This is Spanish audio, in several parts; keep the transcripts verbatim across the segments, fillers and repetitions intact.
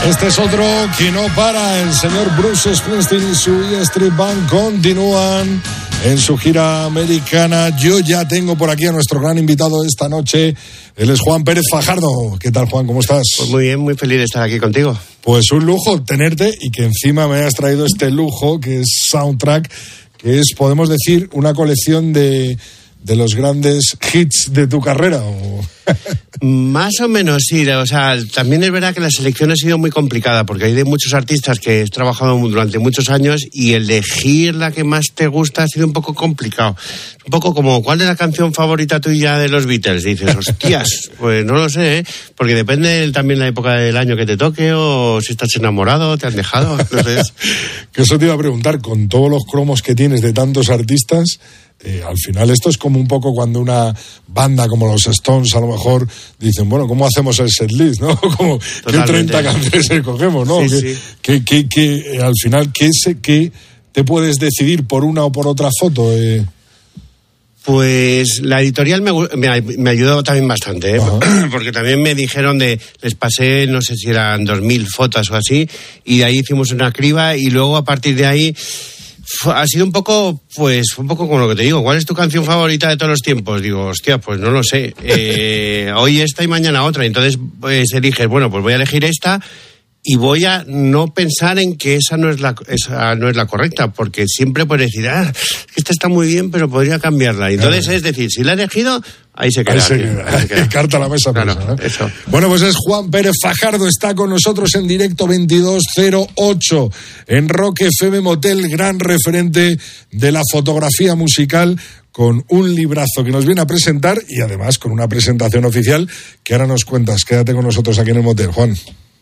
Este es otro que no para. El señor Bruce Springsteen y su E Street Band continúan en su gira americana. Yo ya tengo por aquí a nuestro gran invitado de esta noche. Él es Juan Pérez Fajardo. ¿Qué tal, Juan? ¿Cómo estás? Pues muy bien, muy feliz de estar aquí contigo. Pues un lujo tenerte y que encima me hayas traído este lujo que es Soundtrack, que es, podemos decir, una colección de... de los grandes hits de tu carrera. ¿O? Más o menos, sí. O sea, también es verdad que la selección ha sido muy complicada porque hay de muchos artistas que he trabajado durante muchos años y elegir la que más te gusta ha sido un poco complicado. Un poco como, ¿cuál es la canción favorita tuya de los Beatles? Dices, hostias, pues no lo sé, ¿eh? Porque depende también la época del año que te toque o si estás enamorado, te han dejado. Entonces... que eso te iba a preguntar, con todos los cromos que tienes de tantos artistas... Eh, al final esto es como un poco cuando una banda como los Stones a lo mejor dicen, bueno, ¿cómo hacemos el setlist? ¿No? Como qué treinta canciones escogemos, ¿no? Sí, que, sí. que, que, que al final, ¿qué, se, qué te puedes decidir por una o por otra foto? Eh? Pues la editorial me, me, me ayudó también bastante, ¿eh? Porque también me dijeron de, les pasé, no sé si eran dos mil fotos o así, y de ahí hicimos una criba y luego a partir de ahí... ha sido un poco, pues, un poco como lo que te digo. ¿Cuál es tu canción favorita de todos los tiempos? Digo, hostia, pues no lo sé. Eh, hoy esta y mañana otra. Entonces, pues eliges, bueno, pues voy a elegir esta y voy a no pensar en que esa no es la, esa no es la correcta, porque siempre puedes decir, ah, esta está muy bien, pero podría cambiarla. Entonces, claro. Es decir, si la he elegido, ahí se queda. Ahí se queda. Ahí se queda. Carta a la mesa. Claro, presa, ¿eh? Eso. Bueno, pues es Juan Pérez Fajardo, está con nosotros en directo veintidós cero ocho en Rock F M Motel, gran referente de la fotografía musical, con un librazo que nos viene a presentar y además con una presentación oficial que ahora nos cuentas. Quédate con nosotros aquí en el Motel, Juan.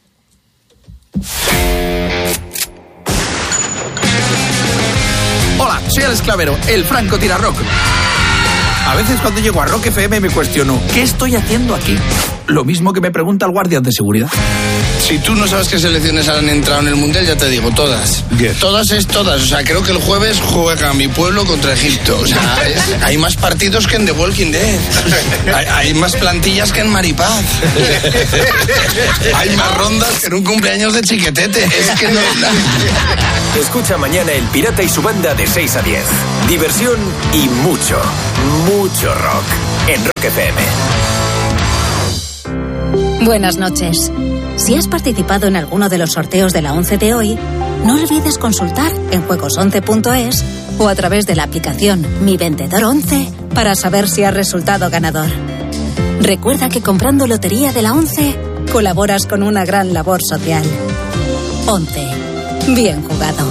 Hola, soy el esclavero, el Franco Tirarrock. A veces cuando llego a Rock F M me cuestiono, ¿qué estoy haciendo aquí? Lo mismo que me pregunta el guardia de seguridad. Si tú no sabes qué selecciones han entrado en el Mundial, ya te digo, todas. Bien. Todas es todas. O sea, creo que el jueves juega mi pueblo contra Egipto. O sea, es, hay más partidos que en The Walking Dead. Hay, hay más plantillas que en Maripaz. Hay más rondas que en un cumpleaños de Chiquetete. Es que no... Escucha mañana El Pirata y su banda de seis a diez. Diversión y mucho, mucho rock en Rock F M. Buenas noches. Si has participado en alguno de los sorteos de la once de hoy, no olvides consultar en juegos once punto es o a través de la aplicación Mi Vendedor once para saber si has resultado ganador. Recuerda que comprando Lotería de la once colaboras con una gran labor social. once. Bien jugado.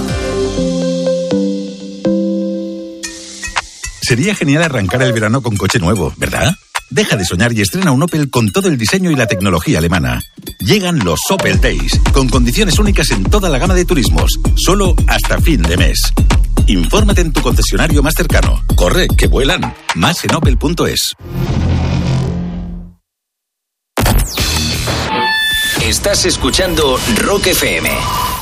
Sería genial arrancar el verano con coche nuevo, ¿verdad? Deja de soñar y estrena un Opel con todo el diseño y la tecnología alemana. Llegan los Opel Days, con condiciones únicas en toda la gama de turismos, solo hasta fin de mes. Infórmate en tu concesionario más cercano. Corre, que vuelan. Más en opel punto es. Estás escuchando Rock F M.